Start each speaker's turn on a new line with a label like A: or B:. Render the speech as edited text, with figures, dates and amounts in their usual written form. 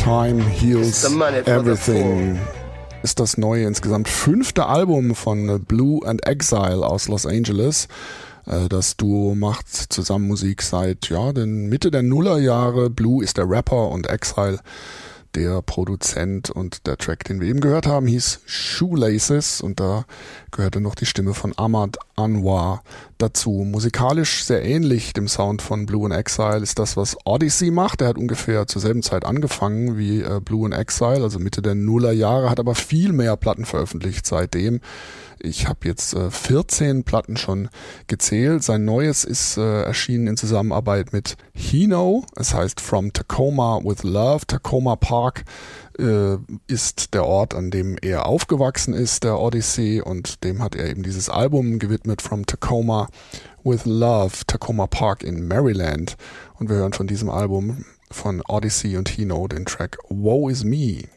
A: Time Heals Everything ist das neue, insgesamt 5. Album von Blue and Exile aus Los Angeles. Das Duo macht zusammen Musik seit den Mitte der Nullerjahre. Blue ist der Rapper und Exile der Produzent, und der Track, den wir eben gehört haben, hieß Shoelaces, und da gehörte noch die Stimme von Ahmad Anwar dazu. Musikalisch sehr ähnlich dem Sound von Blue and Exile ist das, was Odyssey macht. Er hat ungefähr zur selben Zeit angefangen wie Blue and Exile, also Mitte der Nullerjahre, hat aber viel mehr Platten veröffentlicht seitdem. Ich habe jetzt 14 Platten schon gezählt. Sein neues ist erschienen in Zusammenarbeit mit Hino. Es heißt From Tacoma with Love. Tacoma Park ist der Ort, an dem er aufgewachsen ist, der Odyssey, und dem hat er eben dieses Album gewidmet, From Tacoma with Love, Tacoma Park in Maryland. Und wir hören von diesem Album von Odyssey und Hino den Track Woe Is Me.